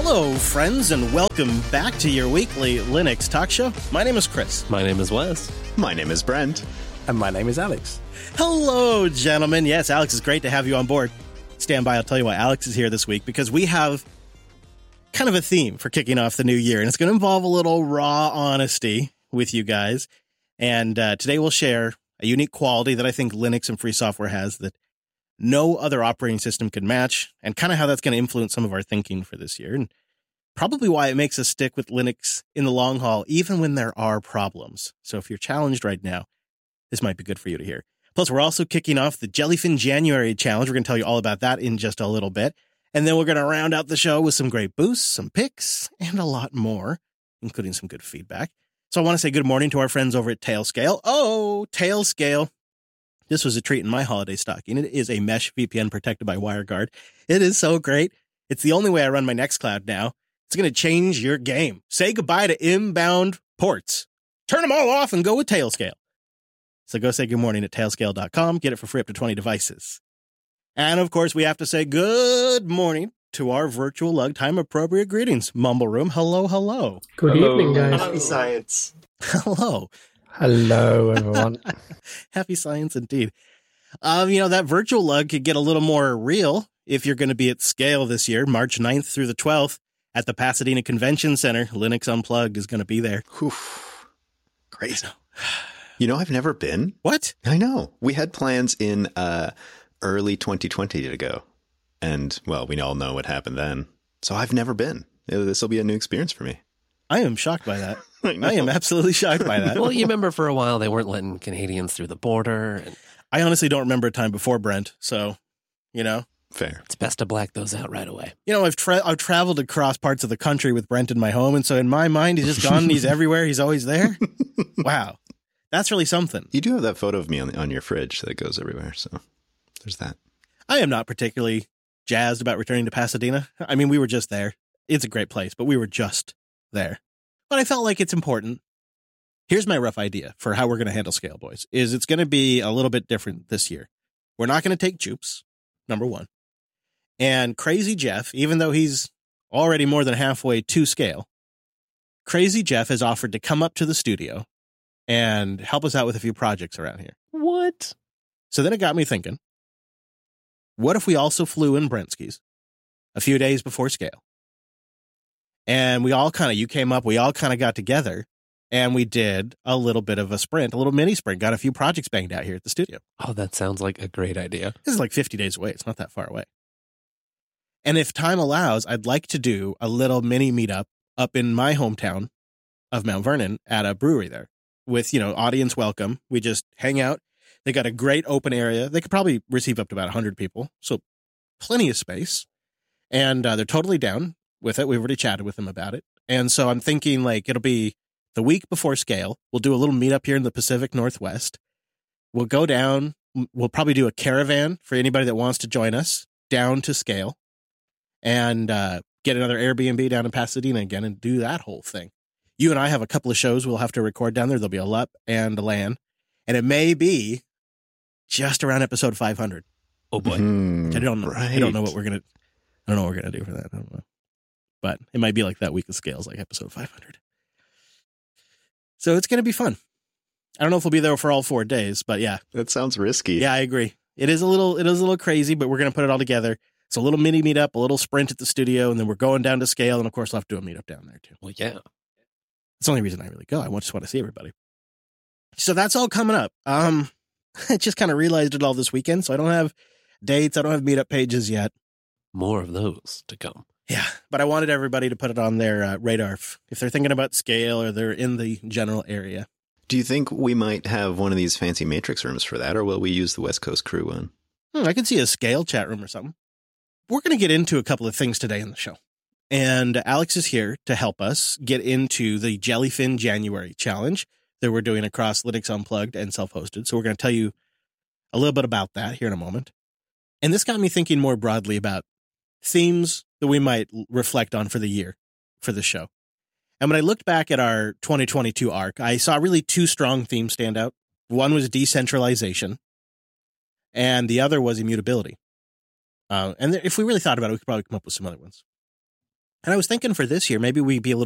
Hello, friends, and welcome back to your weekly Linux talk show. My name is Chris. My name is Wes. My name is Brent. And my name is Alex. Hello, gentlemen. Yes, Alex, it's great to have you on board. Stand by, I'll tell you why Alex is here this week, because we have kind of a theme for kicking off the new year, and it's going to involve a little raw honesty with you guys. And today we'll share a unique quality that I think Linux and free software has that no other operating system could match, and kind of how that's going to influence some of our thinking for this year, and probably why it makes us stick with Linux in the long haul, even when there are problems. So if you're challenged right now, this might be good for you to hear. Plus, we're also kicking off the Jellyfin January challenge. We're going to tell you all about that in just a little bit. And then we're going to round out the show with some great boosts, some picks, and a lot more, including some good feedback. So I want to say good morning to our friends over at Tailscale. Oh, Tailscale. This was a treat in my holiday stocking. It is a mesh VPN protected by WireGuard. It is so great. It's the only way I run my Nextcloud now. It's going to change your game. Say goodbye to inbound ports. Turn them all off and go with Tailscale. So go say good morning at tailscale.com. Get it for free up to 20 devices. And of course, we have to say good morning to our virtual lug time appropriate greetings. Mumble Room. Hello, hello. Good evening, guys. Happy science. Hello. Hello, everyone. Happy science indeed. That virtual lug could get a little more real if you're going to be at Scale this year, March 9th through the 12th at the Pasadena Convention Center. Linux Unplugged is going to be there. Great. You know, I've never been. What? I know. We had plans in early 2020 to go. And, well, we all know what happened then. So I've never been. This will be a new experience for me. I am shocked by that. I am absolutely shocked by that. Well, you remember for a while they weren't letting Canadians through the border. And I honestly don't remember a time before Brent, so, Fair. it's best to black those out right away. I've traveled across parts of the country with Brent in my home, and so in my mind, he's just gone, he's everywhere, he's always there. Wow. That's really something. You do have that photo of me on your fridge that goes everywhere, so there's that. I am not particularly jazzed about returning to Pasadena. I mean, we were just there. It's a great place, but we were just there. But I felt like it's important. Here's my rough idea for how we're going to handle Scale, boys, is it's going to be a little bit different this year. We're not going to take Jupes, number one. And Crazy Jeff, even though he's already more than halfway to Scale, Crazy Jeff has offered to come up to the studio and help us out with a few projects around here. What? So then it got me thinking, what if we also flew in Brentskis a few days before Scale? And we all kind of, you came up, we all kind of got together and we did a little bit of a sprint, a little mini sprint, got a few projects banged out here at the studio. Oh, that sounds like a great idea. This is like 50 days away. It's not that far away. And if time allows, I'd like to do a little mini meetup up in my hometown of Mount Vernon at a brewery there with, audience welcome. We just hang out. They got a great open area. They could probably receive up to about 100 people. So plenty of space. And they're totally down with it. We've already chatted with them about it. And so I'm thinking it'll be the week before Scale. We'll do a little meetup here in the Pacific Northwest. We'll go down. We'll probably do a caravan for anybody that wants to join us down to Scale and get another Airbnb down in Pasadena again and do that whole thing. You and I have a couple of shows we'll have to record down there. There'll be a LUP and a LAN. And it may be just around episode 500. Oh, boy. I don't know. Right. I don't know what we're going to do for that. I don't know. But it might be like that week of Scales, like episode 500. So it's going to be fun. I don't know if we'll be there for all 4 days, but yeah. That sounds risky. Yeah, I agree. It is a little crazy, but we're going to put it all together. It's a little mini meetup, a little sprint at the studio, and then we're going down to Scale, and of course, we'll have to do a meetup down there too. Well, yeah. It's the only reason I really go. I just want to see everybody. So that's all coming up. I just kind of realized it all this weekend, so I don't have dates. I don't have meetup pages yet. More of those to come. Yeah, but I wanted everybody to put it on their radar if they're thinking about Scale or they're in the general area. Do you think we might have one of these fancy matrix rooms for that, or will we use the West Coast crew one? I could see a Scale chat room or something. We're going to get into a couple of things today in the show. And Alex is here to help us get into the Jellyfin January challenge that we're doing across Linux Unplugged and self-hosted. So we're going to tell you a little bit about that here in a moment. And this got me thinking more broadly about themes that we might reflect on for the year for the show. And when I looked back at our 2022 arc, I saw really two strong themes stand out. One was decentralization, and the other was immutability. And if we really thought about it, we could probably come up with some other ones. And I was thinking for this year, maybe we'd be a little